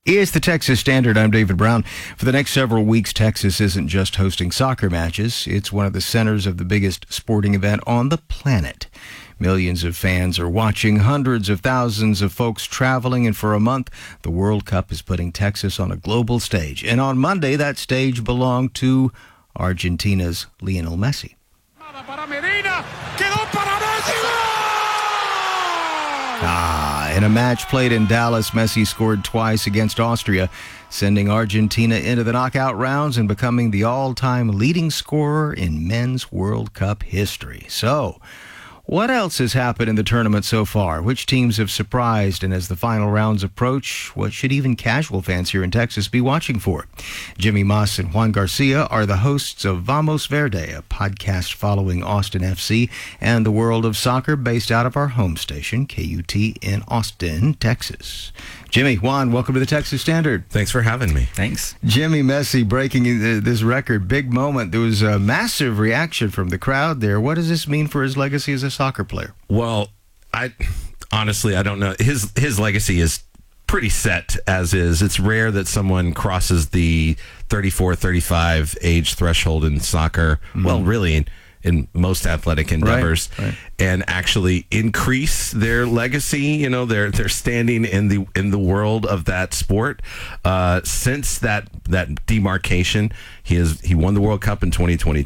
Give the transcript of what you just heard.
It's the Texas Standard. I'm David Brown. For the next several weeks, Texas isn't just hosting soccer matches. It's one of the centers of the biggest sporting event on the planet. Millions of fans are watching, hundreds of thousands of folks traveling, and for a month, the World Cup is putting Texas on a global stage. And on Monday, that stage belonged to Argentina's Lionel Messi. In a match played in Dallas, Messi scored twice against Austria, sending Argentina into the knockout rounds and becoming the all-time leading scorer in men's World Cup history. So, what else has happened in the tournament so far? Which teams have surprised? And as the final rounds approach, what should even casual fans here in Texas be watching for? Jimmy Moss and Juan Garcia are the hosts of Vamos Verde, a podcast following Austin FC and the world of soccer based out of our home station, KUT in Austin, Texas. Jimmy, Juan, welcome to the Texas Standard. Thanks for having me. Thanks. Jimmy Messi breaking this record, big moment. There was a massive reaction from the crowd there. What does this mean for his legacy as a soccer player? Well, I don't know. His legacy is pretty set as is. It's rare that someone crosses the 34, 35 age threshold in soccer. Mm-hmm. Well, really in most athletic endeavors, right. And actually increase their legacy. You know, they're standing in the world of that sport. Since that demarcation, he won the World Cup in 2022.